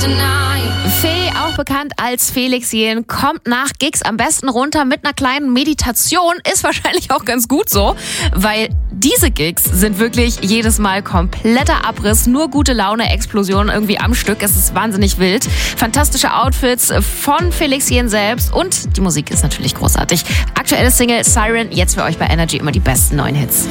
Fee, auch bekannt als Felix Jähn, kommt nach Gigs am besten runter mit einer kleinen Meditation. Ist wahrscheinlich auch ganz gut so, weil diese Gigs sind wirklich jedes Mal kompletter Abriss, nur gute Laune, Explosion irgendwie am Stück. Es ist wahnsinnig wild. Fantastische Outfits von Felix Jähn selbst und die Musik ist natürlich großartig. Aktuelle Single Siren, jetzt für euch bei Energy immer die besten neuen Hits.